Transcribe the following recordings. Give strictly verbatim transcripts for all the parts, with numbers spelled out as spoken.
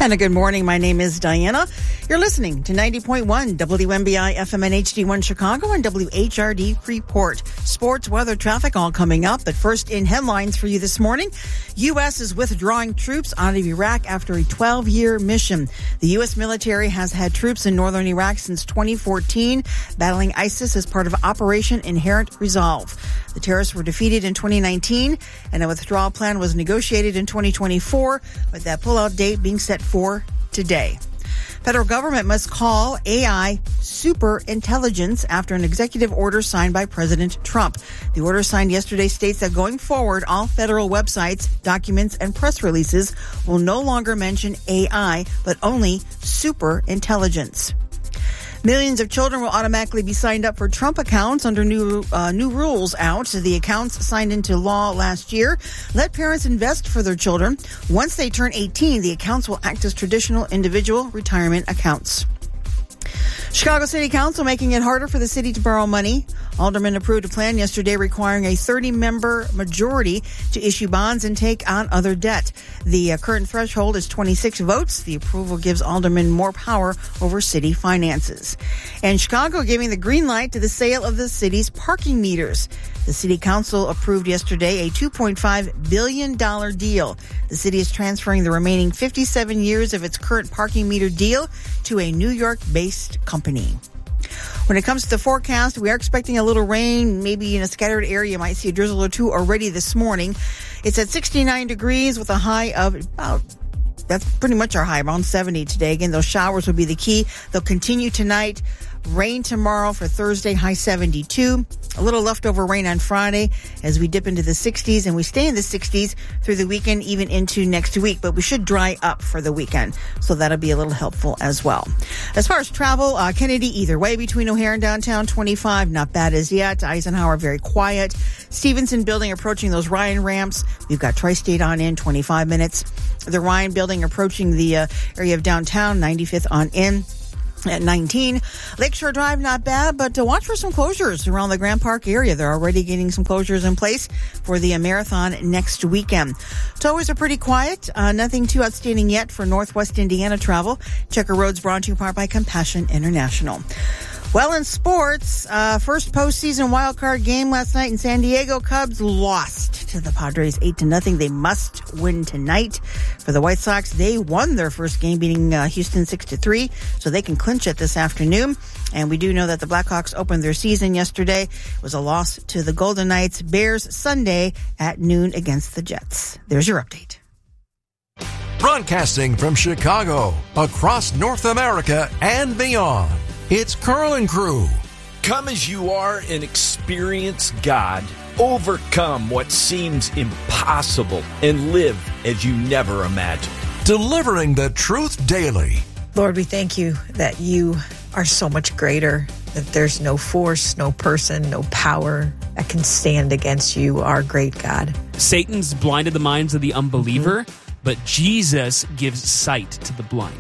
And a good morning. My name is Diana. You're listening to ninety point one W M B I F M and H D one Chicago and W H R D Freeport. Sports, weather, traffic all coming up. But first in headlines for you this morning, U S is withdrawing troops out of Iraq after a twelve-year mission. The U S military has had troops in northern Iraq since twenty fourteen, battling ISIS as part of Operation Inherent Resolve. The terrorists were defeated in twenty nineteen, and a withdrawal plan was negotiated in twenty twenty-four, with that pullout date being set for today. Federal government must call A I super intelligence after an executive order signed by President Trump. The order signed yesterday states that going forward, all federal websites, documents, and press releases will no longer mention A I, but only super intelligence. Millions of children will automatically be signed up for Trump accounts under new uh, new rules out. The accounts signed into law last year let parents invest for their children. Once they turn eighteen, the accounts will act as traditional individual retirement accounts. Chicago City Council making it harder for the city to borrow money. Aldermen approved a plan yesterday requiring a thirty-member majority to issue bonds and take on other debt. The uh, current threshold is twenty-six votes. The approval gives aldermen more power over city finances. And Chicago giving the green light to the sale of the city's parking meters. The City Council approved yesterday a two point five billion dollars deal. The city is transferring the remaining fifty-seven years of its current parking meter deal to a New York-based company. When it comes to the forecast, we are expecting a little rain, maybe in a scattered area. You might see a drizzle or two already this morning. It's at sixty-nine degrees with a high of about, that's pretty much our high, around seventy today. Again, those showers will be the key. They'll continue tonight. Rain tomorrow for Thursday, high seventy-two. A little leftover rain on Friday as we dip into the sixties, and we stay in the sixties through the weekend, even into next week. But we should dry up for the weekend, so that'll be a little helpful as well. As far as travel, uh, Kennedy either way between O'Hare and downtown, twenty-five, not bad as yet. Eisenhower, very quiet. Stevenson Building approaching those Ryan ramps. We've got Tri-State on in, twenty-five minutes. The Ryan Building approaching the uh, area of downtown, ninety-fifth on in. At nineteen, Lakeshore Drive, not bad, but to watch for some closures around the Grand Park area. They're already getting some closures in place for the marathon next weekend. Towa's are pretty quiet. Uh, nothing too outstanding yet for Northwest Indiana travel. Checker Road's brought to you in part by Compassion International. Well, in sports, uh, first postseason wildcard game last night in San Diego. Cubs lost to the Padres eight to nothing. They must win tonight. For the White Sox, they won their first game, beating uh, Houston six to three, so they can clinch it this afternoon. And we do know that the Blackhawks opened their season yesterday. It was a loss to the Golden Knights. Bears Sunday at noon against the Jets. There's your update. Broadcasting from Chicago, across North America and beyond. It's Carl and Crew. Come as you are and experience God. Overcome what seems impossible and live as you never imagined. Delivering the truth daily. Lord, we thank you that you are so much greater, that there's no force, no person, no power that can stand against you, our great God. Satan's blinded the minds of the unbeliever, mm-hmm. but Jesus gives sight to the blind.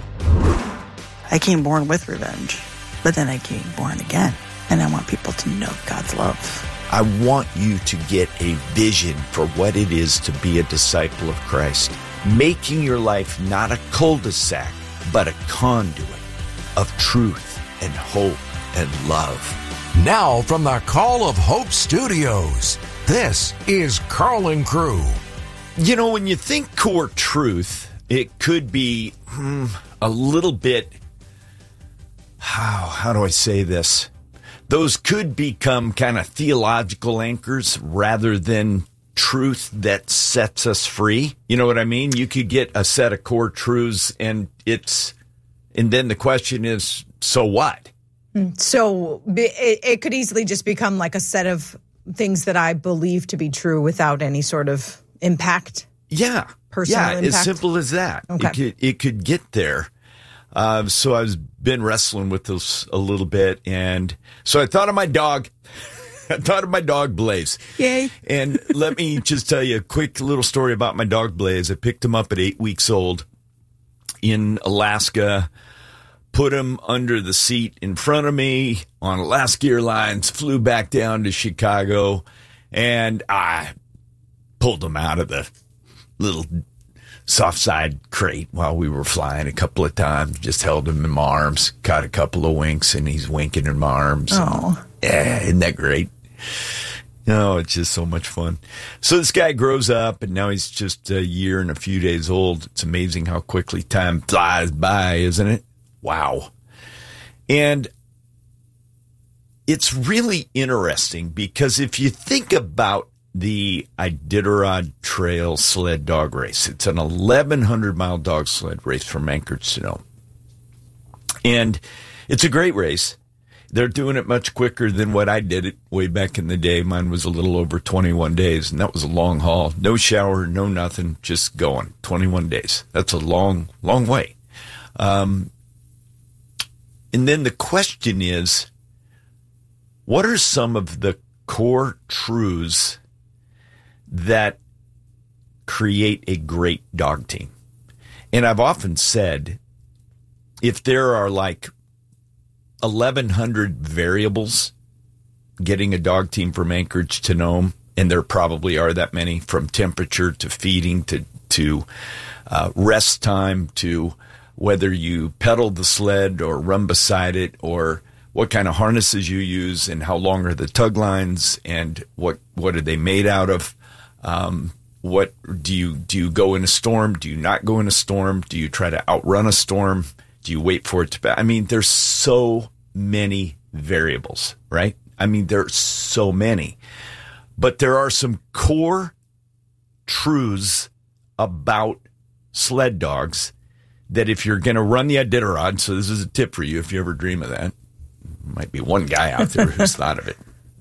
I came born with revenge. But then I came born again, and I want people to know God's love. I want you to get a vision for what it is to be a disciple of Christ, making your life not a cul-de-sac, but a conduit of truth and hope and love. Now from the Call of Hope Studios, this is Carl and Crew. You know, when you think core truth, it could be hmm, a little bit... How, how do I say this? Those could become kind of theological anchors rather than truth that sets us free. You know what I mean? You could get a set of core truths and it's, and then the question is, so what? So it, it could easily just become like a set of things that I believe to be true without any sort of impact. Yeah. Personal yeah, impact. As simple as that. Okay. It could, it could get there. Uh, so I've been wrestling with this a little bit, and so I thought of my dog. I thought of my dog, Blaze. Yay. And let me just tell you a quick little story about my dog, Blaze. I picked him up at eight weeks old in Alaska, put him under the seat in front of me on Alaska Airlines, flew back down to Chicago, and I pulled him out of the little soft side crate while we were flying a couple of times. Just held him in my arms, caught a couple of winks, and he's winking in my arms. Oh, yeah, isn't that great? No, it's just so much fun. So this guy grows up, and now he's just a year and a few days old. It's amazing how quickly time flies by, isn't it? Wow. And it's really interesting because if you think about the Iditarod Trail Sled Dog Race, it's an eleven hundred mile dog sled race from Anchorage to Nome. And it's a great race. They're doing it much quicker than what I did it way back in the day. Mine was a little over twenty-one days, and that was a long haul. No shower, no nothing, just going. twenty-one days. That's a long, long way. Um, and then the question is, what are some of the core truths that create a great dog team? And I've often said, if there are like eleven hundred variables getting a dog team from Anchorage to Nome, and there probably are that many, from temperature to feeding to to uh, rest time to whether you pedal the sled or run beside it, or what kind of harnesses you use and how long are the tug lines and what what are they made out of. Um, what do you do you go in a storm? Do you not go in a storm? Do you try to outrun a storm? Do you wait for it to? I mean, there's so many variables, right? I mean, there's so many, but there are some core truths about sled dogs that if you're going to run the Iditarod, so this is a tip for you if you ever dream of that, might be one guy out there who's thought of it,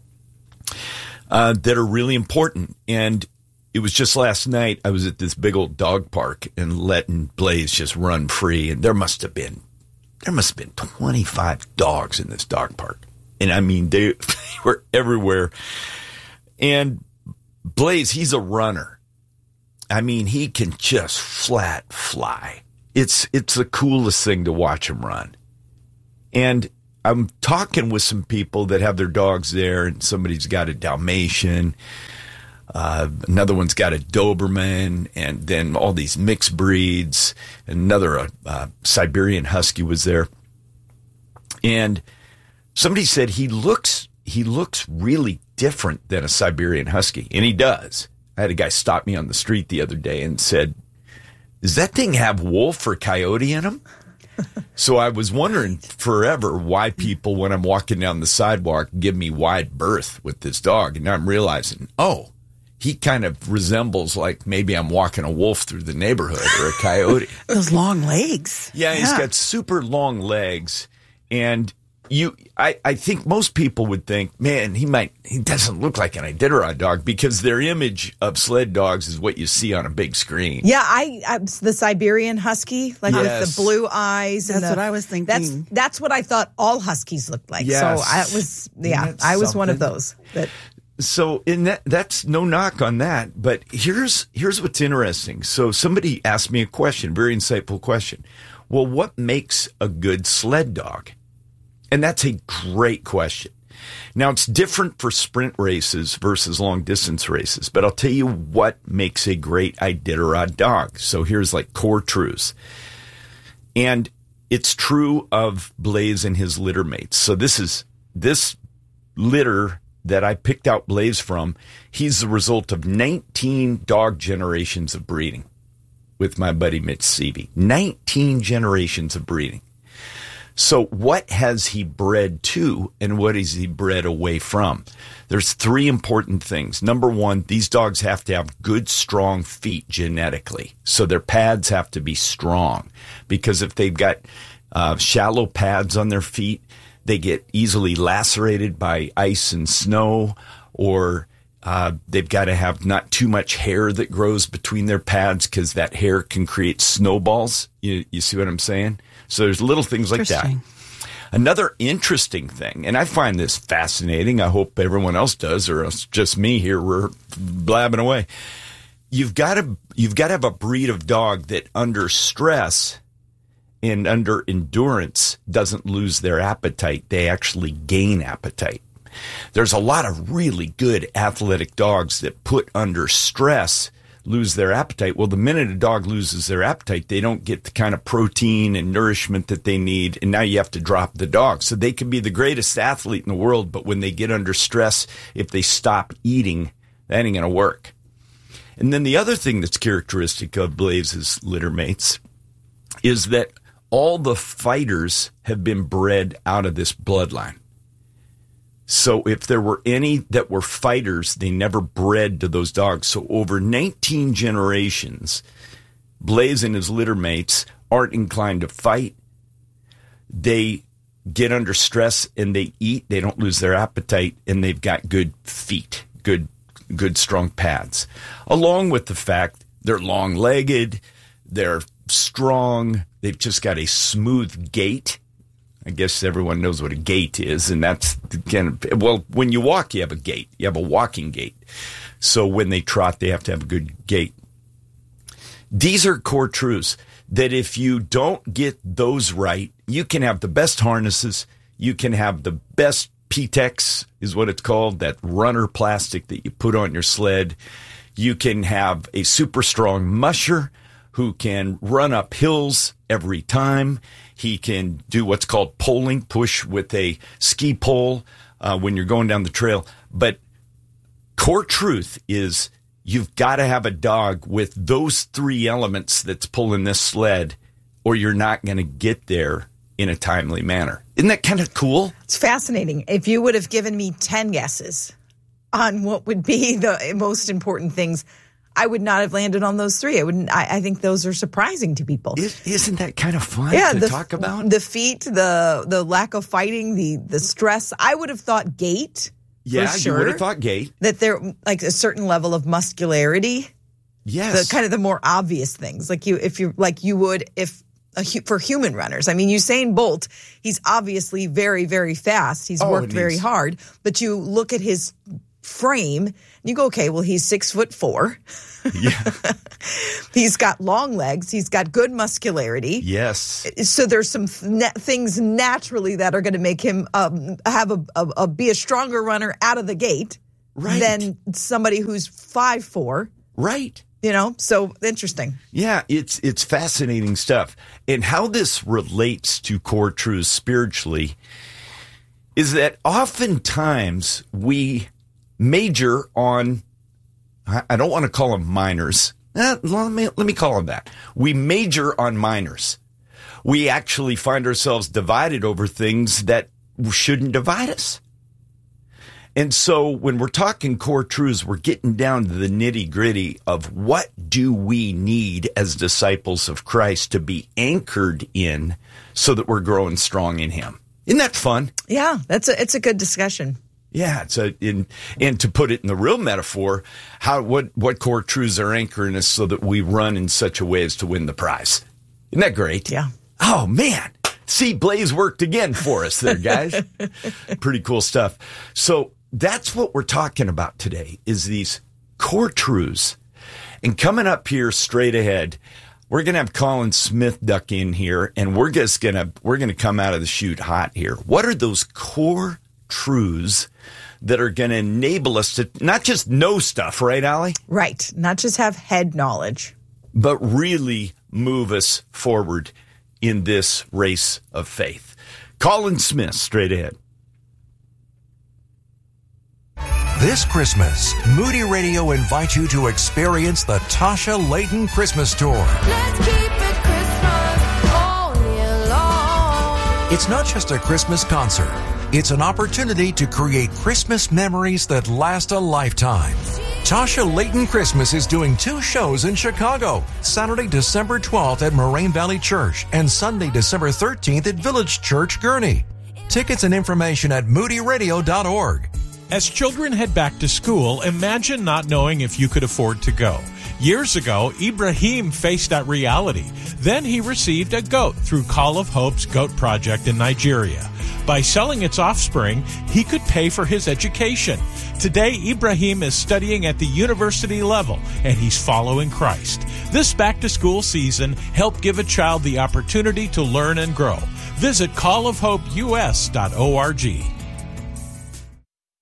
uh, that are really important. And it was just last night, I was at this big old dog park and letting Blaze just run free. And there must have been, there must have been twenty-five dogs in this dog park. And I mean, they, they were everywhere. And Blaze, he's a runner. I mean, he can just flat fly. It's, it's the coolest thing to watch him run. And I'm talking with some people that have their dogs there, and somebody's got a Dalmatian. Uh, another one's got a Doberman, and then all these mixed breeds. Another uh, uh, Siberian Husky was there. And somebody said he looks he looks really different than a Siberian Husky, and he does. I had a guy stop me on the street the other day and said, does that thing have wolf or coyote in him? So I was wondering forever why people, when I'm walking down the sidewalk, give me wide berth with this dog. And now I'm realizing, oh, he kind of resembles like maybe I'm walking a wolf through the neighborhood or a coyote. Those long legs. Yeah, he's yeah. got super long legs. And you, I, I think most people would think, man, he might, he doesn't look like an Iditarod dog, because their image of sled dogs is what you see on a big screen. Yeah, I, I the Siberian Husky, like yes. with the blue eyes. That's and the, what I was thinking. That's that's what I thought all Huskies looked like. Yes. So I was, yeah, I was something? one of those. That. So in that, that's no knock on that. But here's here's what's interesting. So somebody asked me a question, very insightful question. Well, what makes a good sled dog? And that's a great question. Now, it's different for sprint races versus long distance races, but I'll tell you what makes a great Iditarod dog. So here's like core truths. And it's true of Blaze and his litter mates. So this is this litter that I picked out Blaze from. He's the result of nineteen dog generations of breeding with my buddy Mitch Seavey. nineteen generations of breeding. So what has he bred to, and what is he bred away from? There's three important things. Number one, these dogs have to have good, strong feet genetically. So their pads have to be strong, because if they've got uh, shallow pads on their feet, they get easily lacerated by ice and snow, or uh, they've got to have not too much hair that grows between their pads, because that hair can create snowballs. You, you see what I'm saying? So there's little things like that. Another interesting thing, and I find this fascinating, I hope everyone else does, or it's just me here, we're blabbing away. You've got to you've got to have a breed of dog that under stress and under endurance doesn't lose their appetite. They actually gain appetite. There's a lot of really good athletic dogs that put under stress lose their appetite. Well, the minute a dog loses their appetite, they don't get the kind of protein and nourishment that they need, and now you have to drop the dog. So they can be the greatest athlete in the world, but when they get under stress, if they stop eating, that ain't going to work. And then the other thing that's characteristic of Blaze's litter mates is that all the fighters have been bred out of this bloodline. So if there were any that were fighters, they never bred to those dogs. So over nineteen generations, Blaze and his litter mates aren't inclined to fight. They get under stress and they eat. They don't lose their appetite, and they've got good feet, good, good strong pads. Along with the fact they're long-legged, they're strong, they've just got a smooth gait. I guess everyone knows what a gait is, and that's kind of, well, when you walk, you have a gait. You have a walking gait. So when they trot, they have to have a good gait. These are core truths that if you don't get those right, you can have the best harnesses, you can have the best P-Tex is what it's called, that runner plastic that you put on your sled. You can have a super strong musher who can run up hills every time. He can do what's called poling, push with a ski pole uh, when you're going down the trail. But core truth is you've got to have a dog with those three elements that's pulling this sled, or you're not going to get there in a timely manner. Isn't that kind of cool? It's fascinating. If you would have given me ten guesses on what would be the most important things, I would not have landed on those three. I wouldn't. I, I think those are surprising to people. Isn't that kind of fun yeah, to the, talk about? The feet, the the lack of fighting, the the stress. I would have thought gait. Yeah, for sure, you would have thought gait. That they're like a certain level of muscularity. Yes, the kind of the more obvious things, like you if you like you would if a, for human runners. I mean, Usain Bolt, he's obviously very very fast. He's oh, worked very hard, but you look at his frame and you go, okay, well, he's six foot four. Yeah. He's got long legs. He's got good muscularity. Yes. So there's some th- things naturally that are going to make him um, have a, a, a be a stronger runner out of the gate right. than somebody who's five four. Right. You know, so interesting. Yeah, it's it's fascinating stuff. And how this relates to core truths spiritually is that oftentimes we major on, I don't want to call them minors. Eh, let me, let me call them that. We major on minors. We actually find ourselves divided over things that shouldn't divide us. And so when we're talking core truths, we're getting down to the nitty gritty of what do we need as disciples of Christ to be anchored in so that we're growing strong in Him. Isn't that fun? Yeah, that's a, it's a good discussion. Yeah, it's a in, and to put it in the real metaphor, how what what core truths are anchoring us so that we run in such a way as to win the prize. Isn't that great? Yeah. Oh man, see, Blaze worked again for us there, guys. Pretty cool stuff. So that's what we're talking about today: is these core truths. And coming up here straight ahead, we're gonna have Colin Smith duck in here, and we're just gonna we're gonna come out of the chute hot here. What are those core truths that are going to enable us to not just know stuff, right, Allie? Right. Not just have head knowledge, but really move us forward in this race of faith. Colin Smith, straight ahead. This Christmas, Moody Radio invites you to experience the Tasha Layton Christmas Tour. Let's keep it Christmas all year long. It's not just a Christmas concert. It's an opportunity to create Christmas memories that last a lifetime. Tasha Layton Christmas is doing two shows in Chicago, Saturday, December twelfth at Moraine Valley Church and Sunday, December thirteenth at Village Church, Gurnee. Tickets and information at moody radio dot org. As children head back to school, imagine not knowing if you could afford to go. Years ago, Ibrahim faced that reality. Then he received a goat through Call of Hope's Goat Project in Nigeria. By selling its offspring, he could pay for his education. Today, Ibrahim is studying at the university level, and he's following Christ. This back-to-school season, help give a child the opportunity to learn and grow. Visit call of hope u s dot org.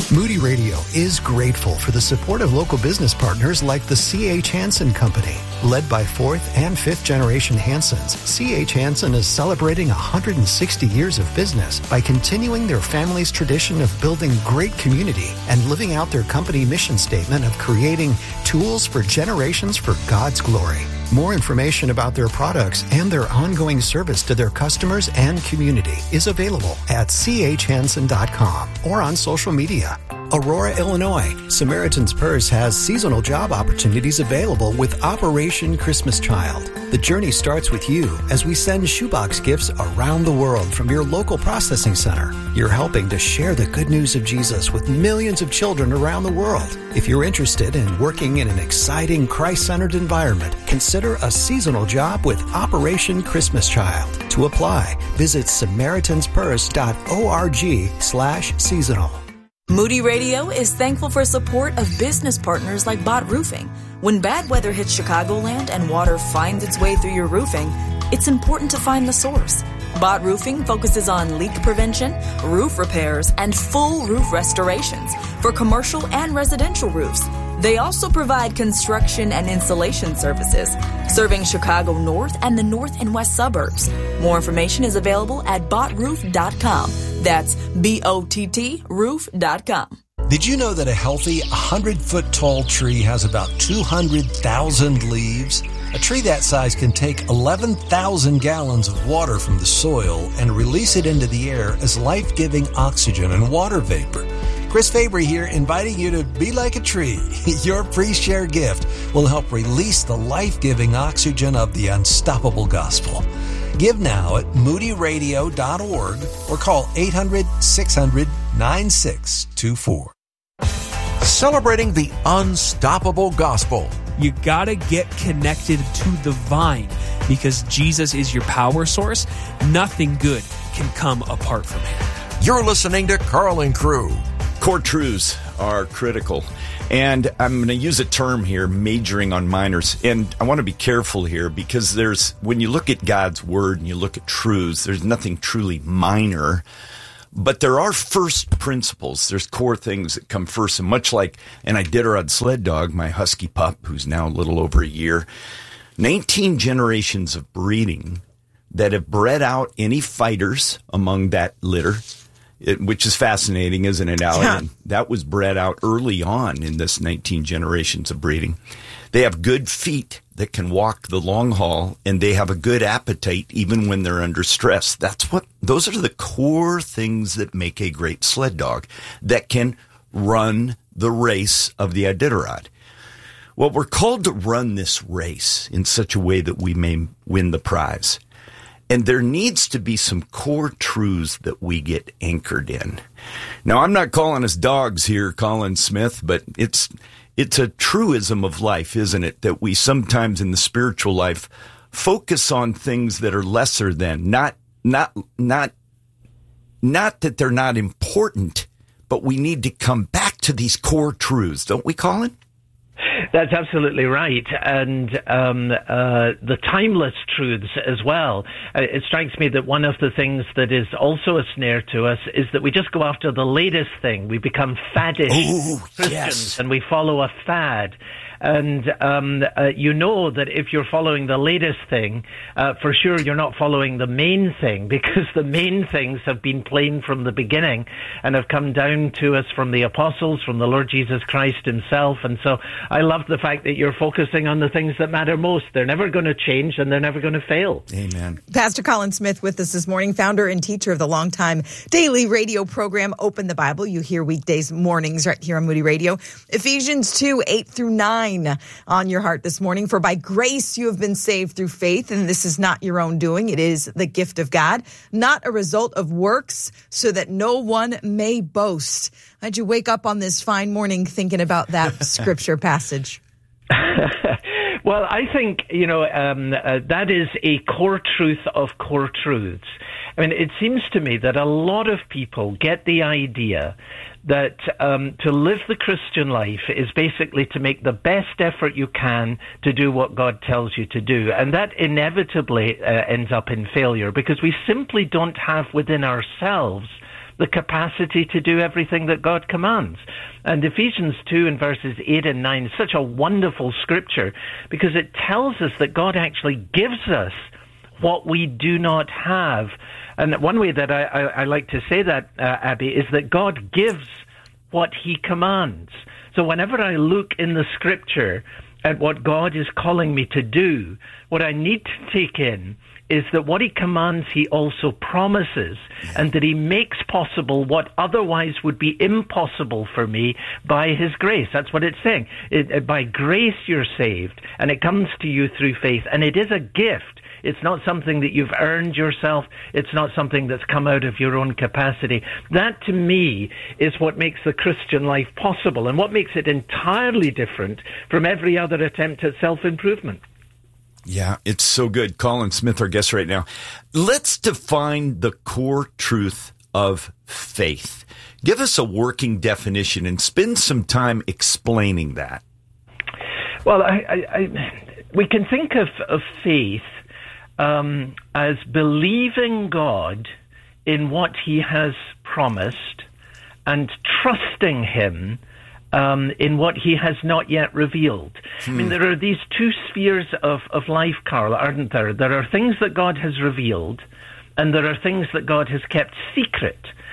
Moody Radio is grateful for the support of local business partners like the C H. Hansen Company. Led by fourth and fifth generation Hansens, C H. Hansen is celebrating one hundred sixty years of business by continuing their family's tradition of building great community and living out their company mission statement of creating tools for generations for God's glory. More information about their products and their ongoing service to their customers and community is available at c h hansen dot com or on social media. Aurora, Illinois. Samaritan's Purse has seasonal job opportunities available with Operation Christmas Child. The journey starts with you as we send shoebox gifts around the world from your local processing center. You're helping to share the good news of Jesus with millions of children around the world. If you're interested in working in an exciting Christ-centered environment, consider a seasonal job with Operation Christmas Child. To apply, visit samaritans purse dot org slash seasonal. Moody Radio is thankful for support of business partners like Bott Roofing. When bad weather hits Chicagoland and water finds its way through your roofing, it's important to find the source. Bott Roofing focuses on leak prevention, roof repairs, and full roof restorations for commercial and residential roofs. They also provide construction and installation services, serving Chicago North and the north and west suburbs. More information is available at bott roof dot com. That's B O T T roof dot com. Did you know that a healthy one hundred foot tall tree has about two hundred thousand leaves? A tree that size can take eleven thousand gallons of water from the soil and release it into the air as life-giving oxygen and water vapor. Chris Fabry here, inviting you to be like a tree. Your pre-share gift will help release the life-giving oxygen of the unstoppable gospel. Give now at moody radio dot org or call eight hundred, six hundred, nine six two four. Celebrating the unstoppable gospel. You gotta get connected to the vine because Jesus is your power source. Nothing good can come apart from him. You're listening to Carl and Crew. Core truths are critical. And I'm going to use a term here, majoring on minors. And I want to be careful here because there's, when you look at God's word and you look at truths, there's nothing truly minor. But there are first principles. There's core things that come first. And much like an Iditarod sled dog, my husky pup, who's now a little over a year, nineteen generations of breeding that have bred out any fighters among that litter. It, which is fascinating, isn't it, Allie? Yeah. That was bred out early on in this nineteen generations of breeding. They have good feet that can walk the long haul, and they have a good appetite even when they're under stress. That's what, those are the core things that make a great sled dog that can run the race of the Iditarod. Well, we're called to run this race in such a way that we may win the prize. And there needs to be some core truths that we get anchored in. Now, I'm not calling us dogs here, Colin Smith, but it's it's a truism of life, isn't it? That we sometimes in the spiritual life focus on things that are lesser than, not not not not that they're not important, but we need to come back to these core truths, don't we, Colin? That's absolutely right. And um, uh, the timeless truths as well. Uh, it strikes me that one of the things that is also a snare to us is that we just go after the latest thing. We become faddish Ooh, Christians, yes. and we follow a fad. And um, uh, you know that if you're following the latest thing, uh, for sure you're not following the main thing, because the main things have been plain from the beginning and have come down to us from the apostles, from the Lord Jesus Christ himself. And so I love the fact that you're focusing on the things that matter most. They're never going to change and they're never going to fail. Amen. Pastor Colin Smith with us this morning, founder and teacher of the longtime daily radio program Open the Bible. You hear weekdays mornings right here on Moody Radio. Ephesians two, eight through nine on your heart this morning. For by grace you have been saved through faith, and this is not your own doing. It is the gift of God, not a result of works, so that no one may boast. How'd you wake up on this fine morning thinking about that scripture passage? Well, I think, you know, um, uh, that is a core truth of core truths. I mean, it seems to me that a lot of people get the idea that um, to live the Christian life is basically to make the best effort you can to do what God tells you to do. And that inevitably uh, ends up in failure, because we simply don't have within ourselves the capacity to do everything that God commands. And Ephesians two and verses eight and nine is such a wonderful scripture because it tells us that God actually gives us what we do not have. And one way that I, I, I like to say that, uh, Abby, is that God gives what he commands. So whenever I look in the scripture at what God is calling me to do, what I need to take in is that what he commands, he also promises, and that he makes possible what otherwise would be impossible for me by his grace. That's what it's saying. It, uh, by grace you're saved, and it comes to you through faith, and it is a gift. It's not something that you've earned yourself. It's not something that's come out of your own capacity. That, to me, is what makes the Christian life possible, and what makes it entirely different from every other attempt at self-improvement. Yeah, it's so good. Colin Smith, our guest right now. Let's define the core truth of faith. Give us a working definition and spend some time explaining that. Well, I, I, I, we can think of, of faith um, as believing God in what he has promised and trusting him Um, in what he has not yet revealed. Hmm. I mean, there are these two spheres of, of life, Carl, aren't there? There are things that God has revealed, and there are things that God has kept secret.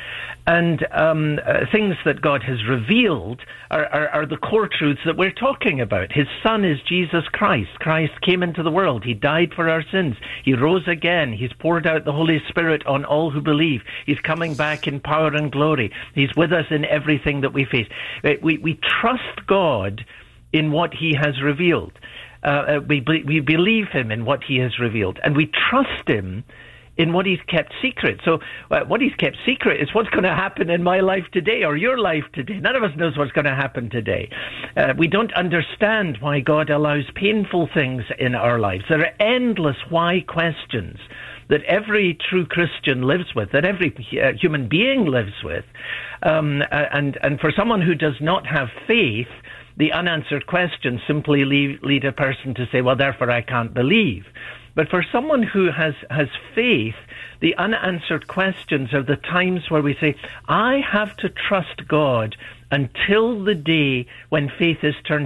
And um, uh, things that God has revealed are, are, are the core truths that we're talking about. His Son is Jesus Christ. Christ came into the world. He died for our sins. He rose again. He's poured out the Holy Spirit on all who believe. He's coming back in power and glory. He's with us in everything that we face. We, we trust God in what he has revealed. Uh, we, we believe him in what he has revealed. And we trust him in what he's kept secret. So uh, what he's kept secret is what's going to happen in my life today or your life today. None of us knows what's going to happen today. Uh, we don't understand why God allows painful things in our lives. There are endless why questions that every true Christian lives with, that every uh, human being lives with. Um, and, and for someone who does not have faith, the unanswered questions simply lead, lead a person to say, well, therefore I can't believe. But for someone who has, has faith, the unanswered questions are the times where we say, I have to trust God until the day when faith is turned